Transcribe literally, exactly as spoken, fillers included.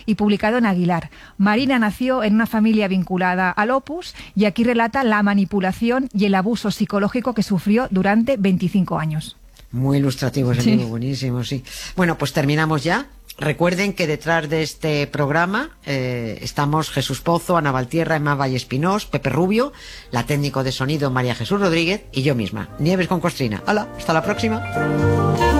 y publicado en Aguilar. Marina nació en una familia vinculada al Opus y aquí relata la manipulación y el abuso psicológico que sufrió durante veinticinco años. Muy ilustrativo ese Sí. libro, buenísimo, sí. Bueno, pues terminamos ya. Recuerden que detrás de este programa eh, estamos Jesús Pozo, Ana Valtierra, Emma Valle Espinós, Pepe Rubio, la técnico de sonido María Jesús Rodríguez y yo misma, Nieves con Costrina. ¡Hala! ¡Hasta la próxima!